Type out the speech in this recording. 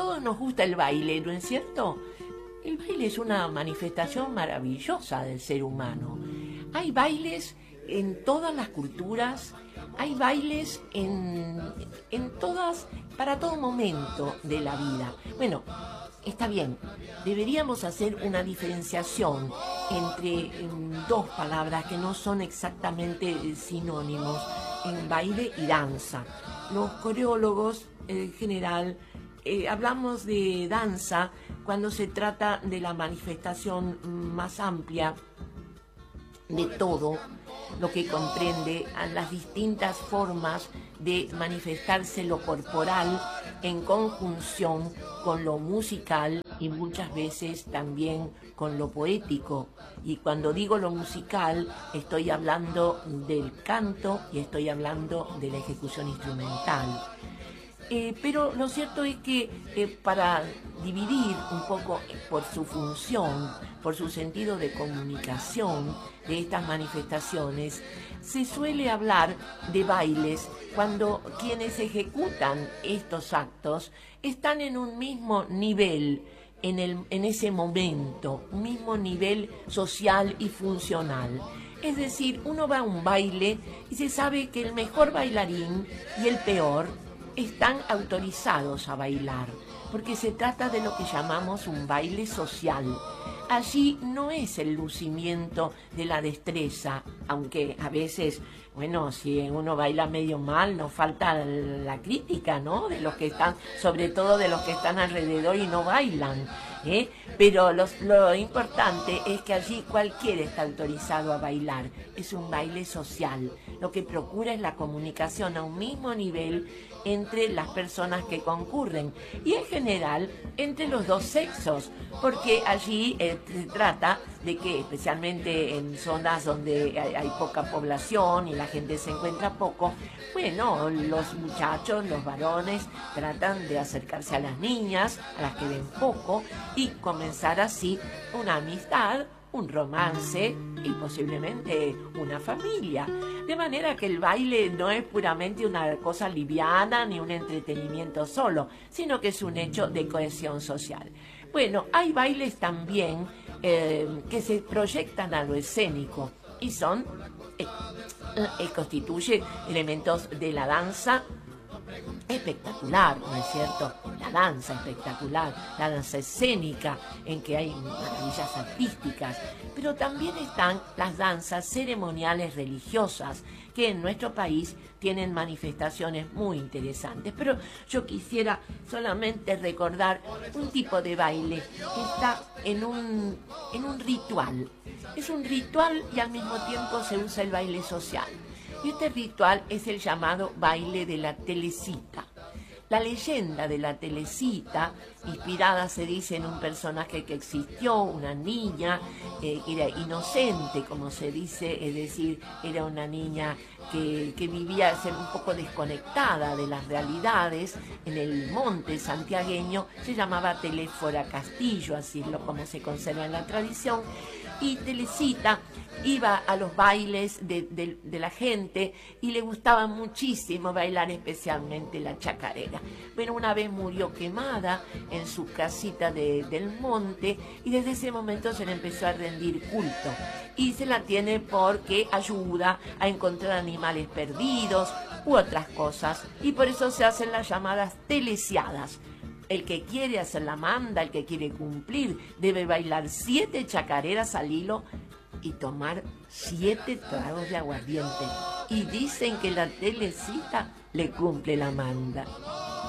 todos nos gusta el baile, ¿no es cierto? El baile es una manifestación maravillosa del ser humano. Hay bailes en todas las culturas, hay bailes en todas, para todo momento de la vida. Bueno, está bien, deberíamos hacer una diferenciación entre dos palabras que no son exactamente sinónimos, en baile y danza. Los coreólogos, en general, hablamos de danza cuando se trata de la manifestación más amplia de todo lo que comprende a las distintas formas de manifestarse lo corporal en conjunción con lo musical y muchas veces también con lo poético. Y cuando digo lo musical, estoy hablando del canto y estoy hablando de la ejecución instrumental. Pero lo cierto es que para dividir un poco por su función, por su sentido de comunicación de estas manifestaciones, se suele hablar de bailes cuando quienes ejecutan estos actos están en un mismo nivel, en ese momento, un mismo nivel social y funcional. Es decir, uno va a un baile y se sabe que el mejor bailarín y el peor están autorizados a bailar, porque se trata de lo que llamamos un baile social. Allí no es el lucimiento de la destreza, aunque a veces, bueno, si uno baila medio mal, nos falta la crítica, ¿no? De los que están, sobre todo de los que están alrededor y no bailan, ¿eh? Pero lo importante es que allí cualquiera está autorizado a bailar. Es un baile social. Lo que procura es la comunicación a un mismo nivel entre las personas que concurren y en general entre los dos sexos, porque allí se trata de que, especialmente en zonas donde hay poca población y la gente se encuentra poco, bueno, los muchachos, los varones, tratan de acercarse a las niñas, a las que ven poco, y comenzar así una amistad, un romance y posiblemente una familia. De manera que el baile no es puramente una cosa liviana ni un entretenimiento solo, sino que es un hecho de cohesión social. Bueno, hay bailes también que se proyectan a lo escénico y constituye elementos de la danza espectacular, ¿no es cierto? La danza espectacular, la danza escénica, en que hay maravillas artísticas, pero también están las danzas ceremoniales religiosas, que en nuestro país tienen manifestaciones muy interesantes. Pero yo quisiera solamente recordar un tipo de baile que está en un ritual. Es un ritual y al mismo tiempo se usa el baile social. Y este ritual es el llamado baile de la telecita. La leyenda de la telecita, inspirada se dice en un personaje que existió, una niña, era inocente, como se dice, es decir, era una niña que vivía un poco desconectada de las realidades en el monte santiagueño, se llamaba Teléfora Castillo, así es como se conserva en la tradición, y Telecita iba a los bailes de la gente y le gustaba muchísimo bailar, especialmente la chacarera. Bueno, una vez murió quemada en su casita del monte y desde ese momento se le empezó a rendir culto y se la tiene porque ayuda a encontrar animales perdidos u otras cosas, y por eso se hacen las llamadas telesiadas. El que quiere hacer la manda, el que quiere cumplir, debe bailar 7 chacareras al hilo y tomar 7 tragos de aguardiente. Y dicen que la telecita le cumple la manda.